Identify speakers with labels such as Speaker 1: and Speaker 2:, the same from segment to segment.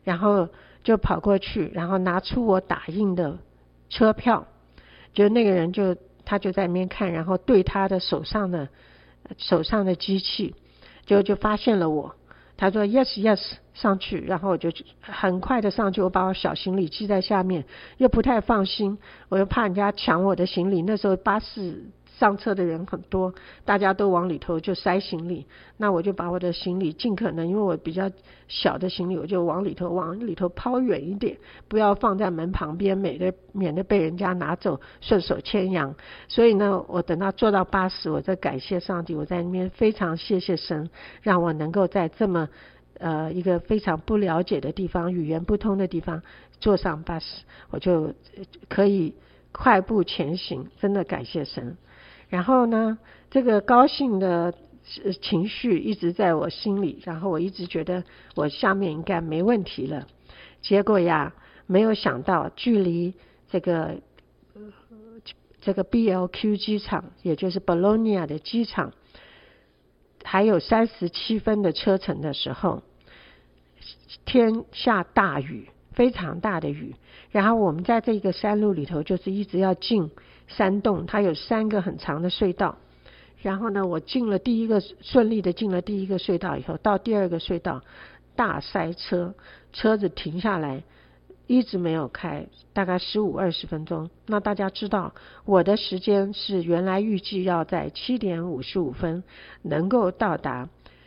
Speaker 1: 然后就跑过去，然后拿出我打印的车票，就那个人他就在那边看，然后对他的手上的机器，就发现了我，他说 yes yes 上去，然后我就很快的上去，我把我小行李系在下面，又不太放心，我又怕人家抢我的行李，那时候巴士上车的人很多，大家都往里头就塞行李，那我就把我的行李尽可能，因为我比较小的行李，我就往里头抛远一点，不要放在门旁边，免得被人家拿走，顺手牵羊。所以呢，我等到坐到巴士，我在感谢上帝，我在那边非常谢谢神，让我能够在这么一个非常不了解的地方，语言不通的地方坐上巴士，我就可以快步前行，真的感谢神。然后呢，这个高兴的情绪一直在我心里，然后我一直觉得我下面应该没问题了。结果呀，没有想到距离这个BLQ 机场，也就是 Bologna 的机场，还有37分的车程的时候，天下大雨，非常大的雨。然后我们在这个山路里头，就是一直要进山洞，它有3个很长的隧道。然后呢，我顺利的进了第一个隧道以后，到第2个隧道大塞车，车子停下来一直没有开，大概15-20分钟。那大家知道我的时间是原来预计要在7点55分能够到达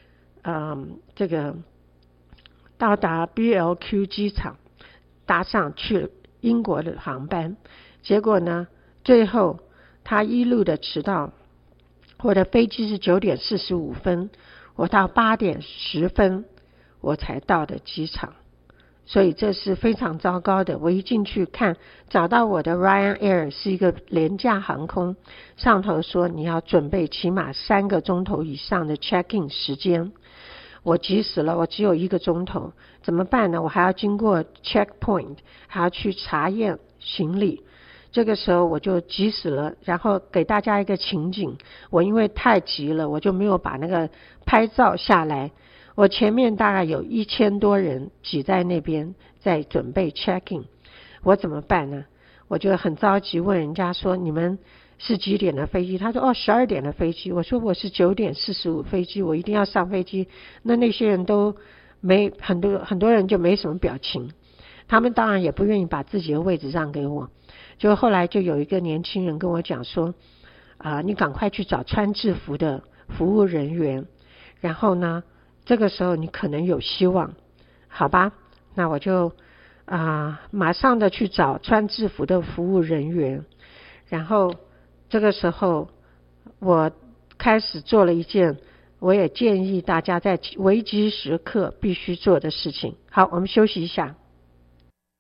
Speaker 1: BLQ 机场，搭上去英国的航班。结果呢，最后他一路的迟到，我的飞机是9点45分，我到8点10分我才到的机场。所以这是非常糟糕的。我一进去看，找到我的 Ryanair 是一个廉价航空，上头说你要准备起码3个钟头以上的 check-in 时间。我急死了，我只有1个钟头，怎么办呢？我还要经过 checkpoint， 还要去查验行李。这个时候我就急死了，然后给大家一个情景，我因为太急了，我就没有把那个拍照下来。我前面大概有1000多人挤在那边在准备 check-in， 我怎么办呢？我就很着急问人家说，你们是几点的飞机？他说12点的飞机。我说我是9点45飞机，我一定要上飞机。那些人都很多人就没什么表情，他们当然也不愿意把自己的位置让给我。就后来就有一个年轻人跟我讲说你赶快去找穿制服的服务人员，然后呢这个时候你可能有希望。好吧，那我就马上的去找穿制服的服务人员。然后这个时候我开始做了一件我也建议大家在危机时刻必须做的事情。好，我们休息一下。